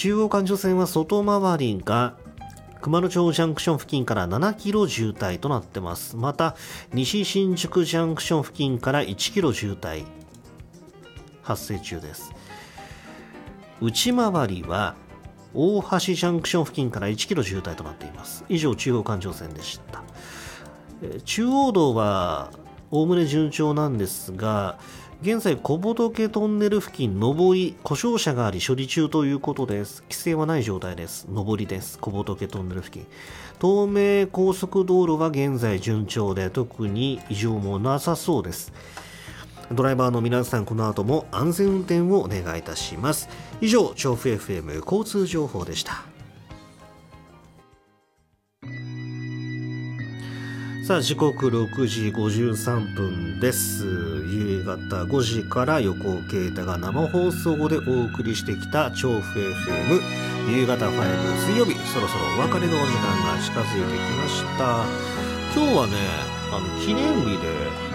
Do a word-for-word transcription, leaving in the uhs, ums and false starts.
中央環状線は外回りが熊野町ジャンクション付近からななキロ渋滞となってます。また西新宿ジャンクション付近からいちキロ渋滞発生中です。内回りは大橋ジャンクション付近からいちキロ渋滞となっています。以上、中央環状線でした。中央道はおおむね順調なんですが、現在小仏トンネル付近上り故障車があり処理中ということです。規制はない状態です。上りです。小仏トンネル付近。東名高速道路は現在順調で特に異常もなさそうです。ドライバーの皆さん、この後も安全運転をお願いいたします。以上、調布 エフエム 交通情報でした。さあ、時刻ろくじごじゅうさんぷんです。夕方ごじから横尾啓太が生放送でお送りしてきた調布 エフエム 夕方ご水曜日、そろそろお別れのお時間が近づいてきました。今日はね、あの記念日で